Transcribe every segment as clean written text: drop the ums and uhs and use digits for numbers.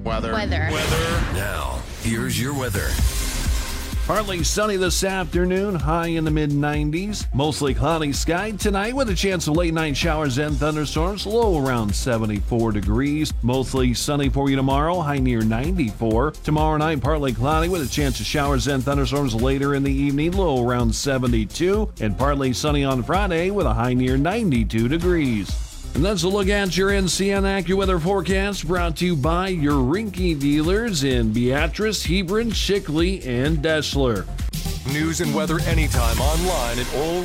Weather. Now, here's your weather. Partly sunny this afternoon, high in the mid-90s. Mostly cloudy sky tonight with a chance of late night showers and thunderstorms, low around 74 degrees. Mostly sunny for you tomorrow, high near 94. Tomorrow night, partly cloudy with a chance of showers and thunderstorms later in the evening, low around 72. And partly sunny on Friday with a high near 92 degrees. And that's a look at your NCN AccuWeather forecast, brought to you by your Rinky dealers in Beatrice, Hebron, Shickley, and Deshler. News and weather anytime online at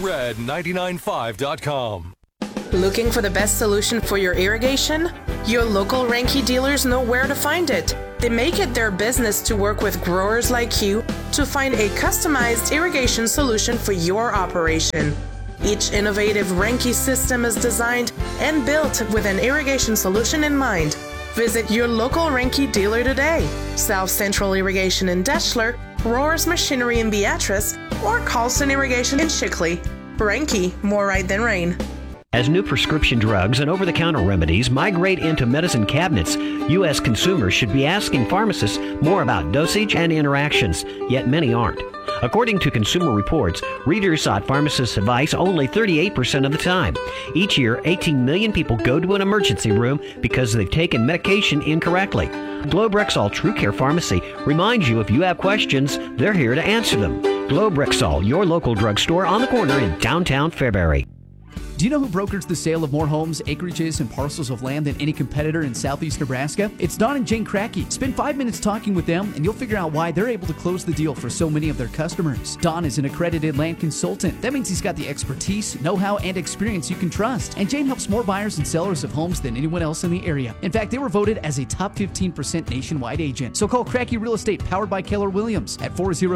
allred995.com. Looking for the best solution for your irrigation? Your local Ranky dealers know where to find it. They make it their business to work with growers like you to find a customized irrigation solution for your operation. Each innovative Ranky system is designed and built with an irrigation solution in mind. Visit your local Ranky dealer today. South Central Irrigation in Deshler, Roars Machinery in Beatrice, or Carlson Irrigation in Shickley. Ranky, more right than rain. As new prescription drugs and over-the-counter remedies migrate into medicine cabinets, U.S. consumers should be asking pharmacists more about dosage and interactions, yet many aren't. According to Consumer Reports, readers sought pharmacists' advice only 38% of the time. Each year, 18 million people go to an emergency room because they've taken medication incorrectly. Globe Rexall TrueCare Pharmacy reminds you if you have questions, they're here to answer them. Globe Rexall, your local drugstore on the corner in downtown Fairbury. Do you know who brokers the sale of more homes, acreages, and parcels of land than any competitor in southeast Nebraska? It's Don and Jane Cracky. Spend 5 minutes talking with them, and you'll figure out why they're able to close the deal for so many of their customers. Don is an accredited land consultant. That means he's got the expertise, know-how, and experience you can trust. And Jane helps more buyers and sellers of homes than anyone else in the area. In fact, they were voted as a top 15% nationwide agent. So call Cracky Real Estate, powered by Keller Williams, at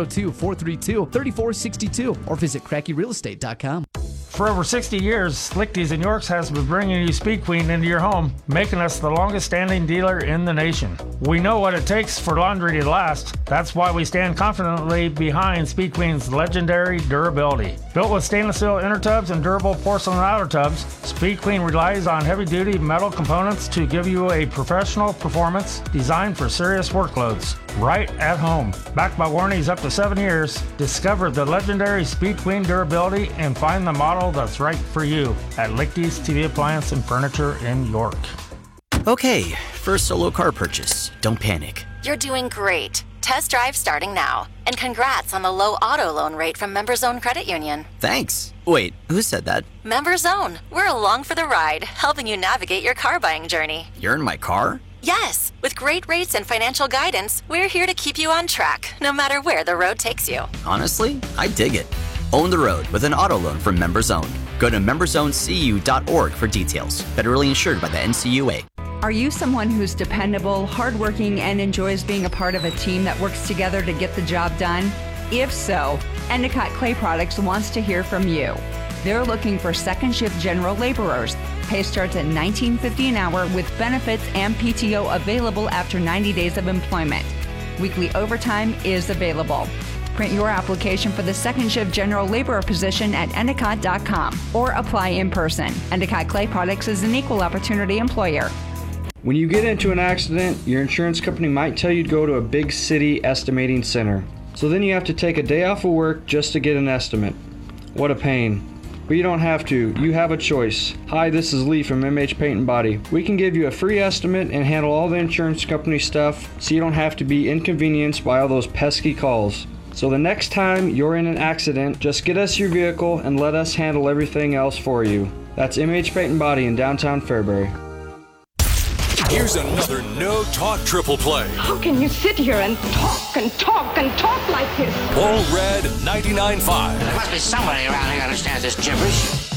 402-432-3462 or visit crackyrealestate.com. For over 60 years, Lichty's in Yorks has been bringing you Speed Queen into your home, making us the longest standing dealer in the nation. We know what it takes for laundry to last. That's why we stand confidently behind Speed Queen's legendary durability. Built with stainless steel inner tubs and durable porcelain outer tubs, Speed Queen relies on heavy-duty metal components to give you a professional performance designed for serious workloads. Right at home. Backed by warranties up to 7 years, discover the legendary Speed Queen durability and find the model that's right for you at Lichty's TV Appliance and Furniture in York. Okay, first solo car purchase. Don't panic. You're doing great. Test drive starting now. And congrats on the low auto loan rate from MemberZone Credit Union. Thanks. Wait, who said that? MemberZone. We're along for the ride, helping you navigate your car buying journey. You're in my car? Yes. With great rates and financial guidance, we're here to keep you on track, no matter where the road takes you. Honestly, I dig it. Own the road with an auto loan from MemberZone. Go to memberzonecu.org for details. Federally insured by the NCUA. Are you someone who's dependable, hardworking, and enjoys being a part of a team that works together to get the job done? If so, Endicott Clay Products wants to hear from you. They're looking for second shift general laborers. Pay starts at $19.50 an hour with benefits and PTO available after 90 days of employment. Weekly overtime is available. Print your application for the second shift general laborer position at endicott.com or apply in person. Endicott Clay Products is an equal opportunity employer. When you get into an accident, your insurance company might tell you to go to a big city estimating center. So then you have to take a day off of work just to get an estimate. What a pain. But you don't have to. You have a choice. Hi, this is Lee from MH Paint and Body. We can give you a free estimate and handle all the insurance company stuff so you don't have to be inconvenienced by all those pesky calls. So the next time you're in an accident, just get us your vehicle and let us handle everything else for you. That's MH Paint and Body in downtown Fairbury. Here's another No Talk Triple Play. How can you sit here and talk and talk and talk like this? All Red 99.5. There must be somebody around here who understands this gibberish.